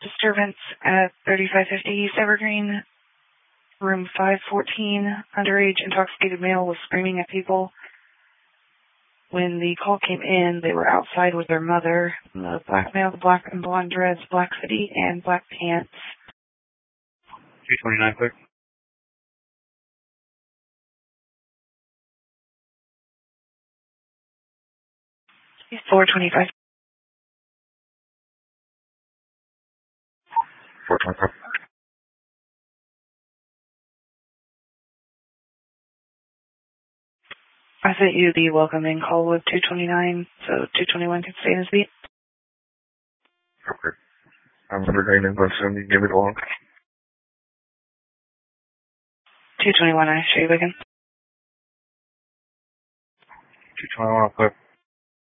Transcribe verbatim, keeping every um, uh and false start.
Disturbance at thirty-five fifty East Evergreen, room five fourteen. Underage intoxicated male was screaming at people. When the call came in, they were outside with their mother. The black male, the black and blonde dreads, black hoodie, and black pants. two twenty-nine, clear. four twenty-five. four twenty-five. I sent you the welcoming call with two twenty-nine, so two twenty-one can stay in his beat. Okay. I'm entertaining in person. You give me the log. two twenty-one, I show you again. two twenty-one, clear.